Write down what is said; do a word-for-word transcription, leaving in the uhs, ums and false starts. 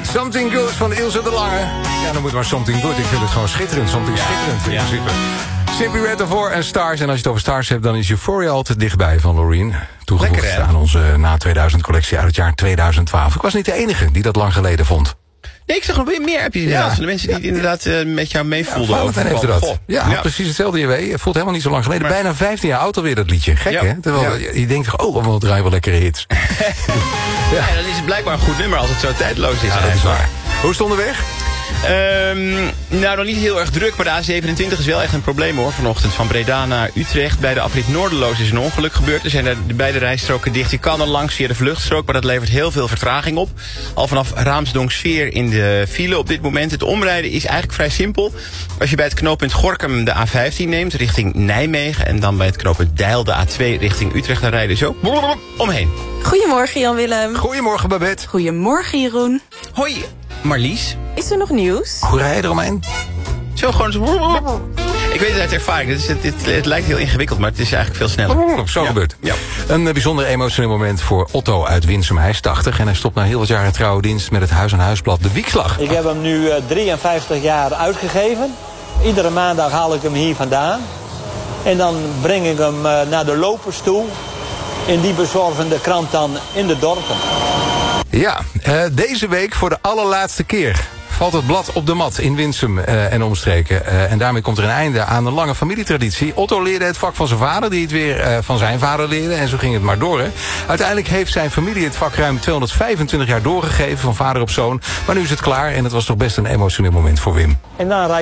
Something Good van Ilse de Lange. Ja, dan moet maar Something Good. Ik vind het gewoon schitterend. Something ja. schitterend in ja. principe. Simply Red ervoor en Stars. En als je het over Stars hebt, dan is Euphoria altijd dichtbij van Loreen. Toegevoegd Lekker, aan onze na tweeduizend collectie uit het jaar tweeduizend twaalf. Ik was niet de enige die dat lang geleden vond. Nee, ik zag nog weer meer appjes inderdaad. Ja. Van de mensen die het inderdaad uh, met jou meevoelden. Ja, over heeft dat. Ja, ja, precies hetzelfde. Je weet. Het voelt helemaal niet zo lang geleden. Maar bijna vijftien jaar oud alweer dat liedje. Gek, ja. hè? Terwijl ja. je denkt toch, oh, we draaien wel lekkere hits. ja. ja, dan is het blijkbaar een goed nummer als het zo tijdloos is. Ja, dat is waar. Hoe is het onderweg? Um, nou, nog niet heel erg druk, maar de A zevenentwintig is wel echt een probleem hoor. Vanochtend van Breda naar Utrecht. Bij de afrit Noorderloos is een ongeluk gebeurd. Er zijn er de beide rijstroken dicht. Je kan er langs via de vluchtstrook, maar dat levert heel veel vertraging op. Al vanaf Raamsdonksveer in de file op dit moment. Het omrijden is eigenlijk vrij simpel. Als je bij het knooppunt Gorinchem de A vijftien neemt richting Nijmegen... en dan bij het knooppunt Deil de A twee richting Utrecht, dan rijden zo omheen. Goedemorgen Jan-Willem. Goedemorgen Babette. Goedemorgen Jeroen. Hoi Marlies. Is er nog nieuws? Hoe rij je eromheen? Zo gewoon zo. Ik weet het uit ervaring. Het, is, het, het, het lijkt heel ingewikkeld, maar het is eigenlijk veel sneller. Zo ja. gebeurt. Ja. Een bijzonder emotioneel moment voor Otto uit Winsum. Hij is tachtig en hij stopt na heel wat jaren trouwe dienst met het huis-aan-huisblad De Wiekslag. Ik heb hem nu uh, drieënvijftig jaar uitgegeven. Iedere maandag haal ik hem hier vandaan. En dan breng ik hem uh, naar de lopers toe. En die bezorgen de krant dan in de dorpen. Ja, uh, deze week voor de allerlaatste keer valt het blad op de mat in Winsum uh, en omstreken. Uh, en daarmee komt er een einde aan een lange familietraditie. Otto leerde het vak van zijn vader, die het weer uh, van zijn vader leerde. En zo ging het maar door. Hè. Uiteindelijk heeft zijn familie het vak ruim tweehonderdvijfentwintig jaar doorgegeven, van vader op zoon. Maar nu is het klaar en het was toch best een emotioneel moment voor Wim. En dan